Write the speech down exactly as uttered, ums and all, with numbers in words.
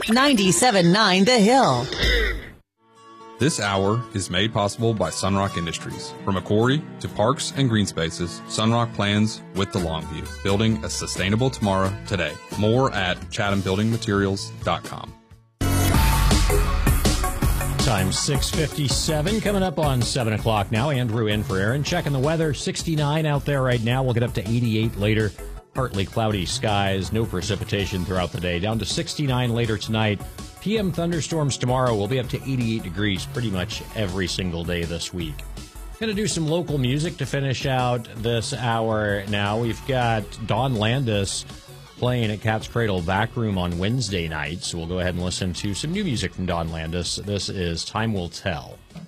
ninety-seven point nine The Hill. This hour is made possible by Sunrock Industries. From a quarry to parks and green spaces, Sunrock plans with the long view, building a sustainable tomorrow today. More at chatham building materials dot com. Time six fifty-seven, coming up on seven o'clock now. Andrew in for Aaron. Checking the weather, sixty-nine out there right now. We'll get up to eighty-eight later. Partly cloudy skies, no precipitation throughout the day. Down to sixty-nine later tonight. P M thunderstorms tomorrow. Will be up to eighty-eight degrees pretty much every single day this week. Going to do some local music to finish out this hour now. We've got Dawn Landis playing at Cat's Cradle Back Room on Wednesday night. So we'll go ahead and listen to some new music from Dawn Landis. This is Time Will Tell.